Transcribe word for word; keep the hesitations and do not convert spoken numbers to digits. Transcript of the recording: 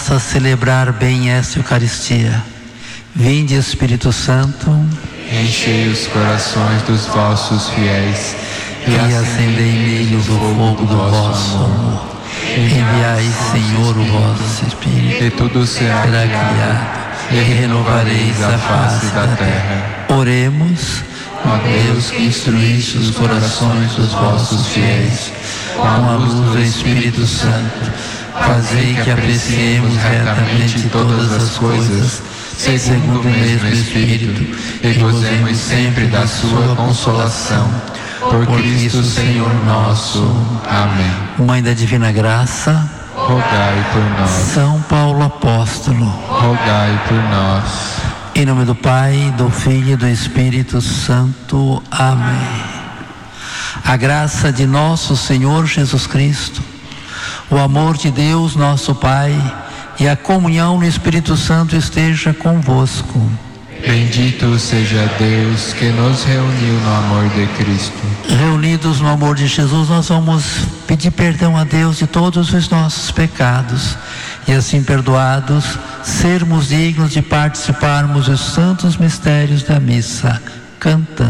possa celebrar bem esta Eucaristia. Vinde, Espírito Santo, enchei os corações dos vossos fiéis e acendei neles o fogo do vosso amor. Enviai, Senhor, o vosso Espírito, e tudo será criado, e renovareis a face da terra. Oremos. Ó Deus, que instruíste os corações dos vossos fiéis com a luz do Espírito Santo, fazei que apreciemos retamente todas as coisas, segundo o mesmo Espírito, e gozemos sempre da sua consolação. Por Cristo Senhor nosso. Amém. Mãe da Divina Graça, rogai por nós. São Paulo Apóstolo, rogai por nós. Em nome do Pai, do Filho e do Espírito Santo. Amém. A graça de nosso Senhor Jesus Cristo, o amor de Deus nosso Pai e a comunhão no Espírito Santo esteja convosco. Bendito seja Deus que nos reuniu no amor de Cristo. Reunidos no amor de Jesus, nós vamos pedir perdão a Deus de todos os nossos pecados e assim perdoados, sermos dignos de participarmos dos santos mistérios da missa, cantando.